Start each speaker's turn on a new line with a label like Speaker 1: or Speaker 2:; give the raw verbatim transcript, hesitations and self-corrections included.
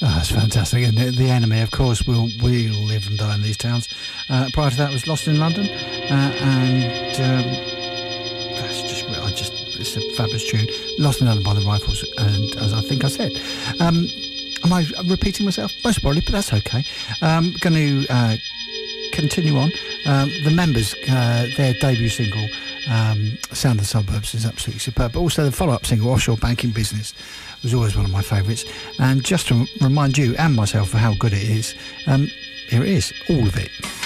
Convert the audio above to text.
Speaker 1: Oh, that's fantastic. And the, the enemy, of course, will will live and die in these towns. Uh, prior to that was Lost in London, uh, and um, that's just, I just, it's a fabulous tune. Lost in London by the Rifles, and as I think I said, um, am I repeating myself? Most probably, but that's okay. Um, going to uh, continue on. Um, the Members, uh, their debut single, um, Sound of the Suburbs, is absolutely superb. But also the follow-up single, Offshore Banking Business, was always one of my favourites. And just to remind you and myself of how good it is, um, here it is, all of it.